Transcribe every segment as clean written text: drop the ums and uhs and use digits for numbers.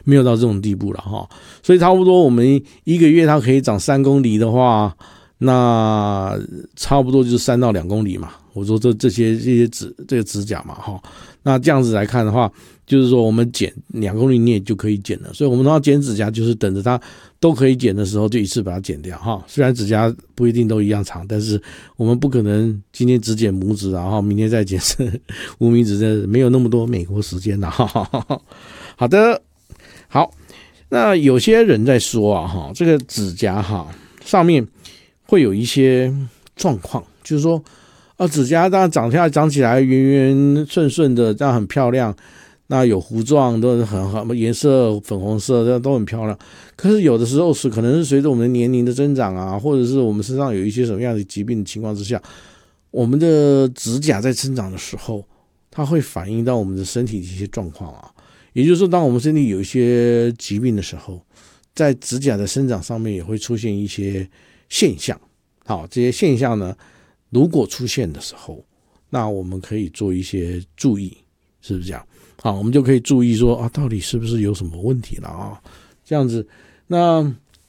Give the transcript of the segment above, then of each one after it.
没有到这种地步了哈。所以差不多我们一个月它可以长3公里的话，那差不多就是3到2公里嘛。我说这些这个指甲嘛哈，那这样子来看的话，就是说我们剪2公里你也就可以剪了。所以我们要剪指甲，就是等着它都可以剪的时候就一次把它剪掉哈。虽然指甲不一定都一样长，但是我们不可能今天只剪拇指，然后明天再剪无名指，没有那么多美国时间了哈。好的，好，那有些人在说啊哈，这个指甲哈上面会有一些状况，就是说指甲当然长起来圆圆顺顺的，这样很漂亮。那有糊状都是很好，颜色粉红色都很漂亮。可是有的时候可能是随着我们的年龄的增长啊，或者是我们身上有一些什么样的疾病的情况之下，我们的指甲在生长的时候，它会反映到我们的身体的一些状况啊。也就是说，当我们身体有一些疾病的时候，在指甲的生长上面也会出现一些现象。好，这些现象呢，如果出现的时候，那我们可以做一些注意，是不是这样？好，我们就可以注意说到底是不是有什么问题了啊？这样子，那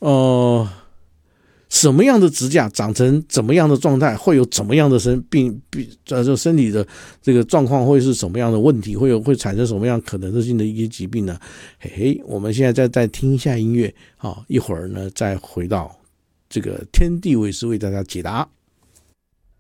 什么样的指甲长成怎么样的状态，会有怎么样的身体的这个状况会是什么样的问题，会产生什么样可能性的一些疾病呢？我们现在再听一下音乐，好，一会儿呢再回到这个天地为师为大家解答。